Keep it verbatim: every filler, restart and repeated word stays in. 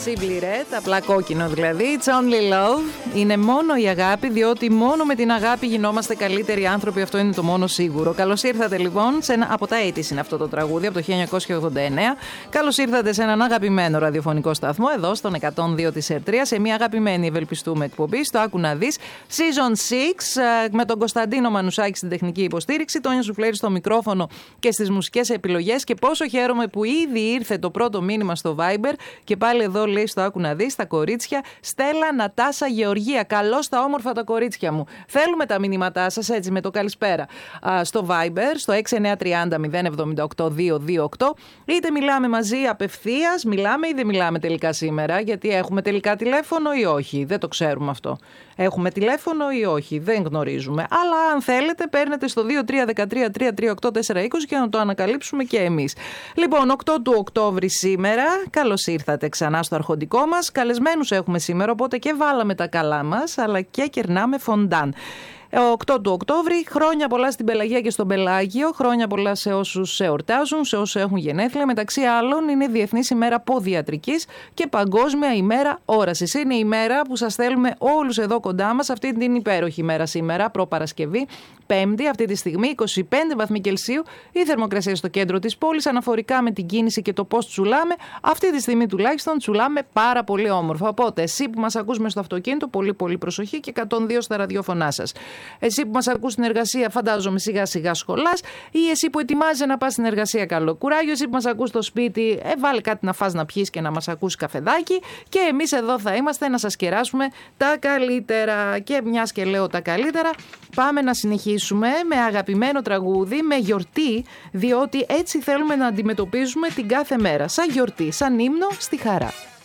Simply Red, απλά κόκκινο δηλαδή. It's only love. Είναι μόνο η αγάπη, διότι μόνο με την αγάπη γινόμαστε καλύτεροι άνθρωποι. Αυτό είναι το μόνο σίγουρο. Καλώς ήρθατε λοιπόν σε ένα. Από τα ογδόντα είναι αυτό το τραγούδι, από το χίλια εννιακόσια ογδόντα εννέα. Καλώς ήρθατε σε έναν αγαπημένο ραδιοφωνικό σταθμό, εδώ στον εκατόν δύο της Ερτρία, σε μια αγαπημένη ευελπιστούμε εκπομπή. Στο Άκου να δεις. Season έξι, με τον Κωνσταντίνο Μανουσάκη στην τεχνική υποστήριξη, Τόνια Σουφλέρη στο μικρόφωνο και στις μουσικές επιλογές. Και πόσο χαίρομαι που ήδη ήρθε το πρώτο μήνυμα στο Viber. Και πάλι εδώ λέει στο Άκου να δεις, τα κορίτσια. Στέλλα, Νατάσα, Γεωργία. Καλώς τα όμορφα τα κορίτσια μου. Θέλουμε τα μηνύματά σας έτσι με το καλησπέρα α, στο Viber, στο έξι εννιά τρία μηδέν μηδέν επτά οκτώ δύο δύο οκτώ. Είτε μιλάμε μαζί απευθείας, μιλάμε ή δεν μιλάμε τελικά σήμερα, γιατί έχουμε τελικά τηλέφωνο ή όχι. Δεν το ξέρουμε αυτό. Έχουμε τηλέφωνο ή όχι, δεν γνωρίζουμε. Αλλά αν θέλετε, παίρνετε στο δύο τρία ένα τρία τρία τρία οκτώ τέσσερα είκοσι και να το ανακαλύψουμε και εμείς. Λοιπόν, οκτώ του Οκτώβρη σήμερα. Καλώς ήρθατε ξανά στο αρχοντικό μας. Καλεσμένους έχουμε σήμερα, οπότε και βάλαμε τα καλά μας, αλλά και κερνάμε φοντάν. οκτώ του Οκτώβρη, χρόνια πολλά στην Πελαγία και στον Πελάγιο, χρόνια πολλά σε όσους εορτάζουν, σε όσους έχουν γενέθλια. Μεταξύ άλλων, είναι Διεθνής ημέρα Ποδιατρικής και Παγκόσμια ημέρα Όρασης. Είναι η μέρα που σας θέλουμε όλους εδώ κοντά μας, αυτή την υπέροχη ημέρα σήμερα, προπαρασκευή. Πέμπτη, αυτή τη στιγμή, είκοσι πέντε βαθμοί Κελσίου, η θερμοκρασία στο κέντρο της πόλης, αναφορικά με την κίνηση και το πώς τσουλάμε. Αυτή τη στιγμή τουλάχιστον τσουλάμε πάρα πολύ όμορφα. Οπότε, εσύ που μας ακούς μες στο αυτοκίνητο, πολύ πολύ προσοχή και εκατόν δύο στα ραδιόφωνά σας. Εσύ που μας ακούς στην εργασία, φαντάζομαι σιγά σιγά σχολάς, ή εσύ που ετοιμάζεσαι να πας στην εργασία, καλό κουράγιο. Εσύ που μας ακούς στο σπίτι, ε, βάλε κάτι να φας να πιείς και να μας ακούσει καφεδάκι. Και εμείς εδώ θα είμαστε να σας κεράσουμε τα καλύτερα. Και μιας και λέω τα καλύτερα, πάμε να συνεχίσουμε με αγαπημένο τραγούδι, με γιορτή, διότι έτσι θέλουμε να αντιμετωπίζουμε την κάθε μέρα. Σαν γιορτή, σαν ύμνο στη χαρά.